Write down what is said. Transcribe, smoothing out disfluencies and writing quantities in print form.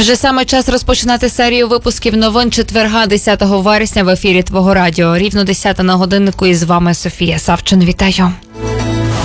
Вже саме час розпочинати серію випусків новин четверга 10 вересня в ефірі Твого радіо. Рівно 10 на годиннику, і з вами Софія Савчин. Вітаю.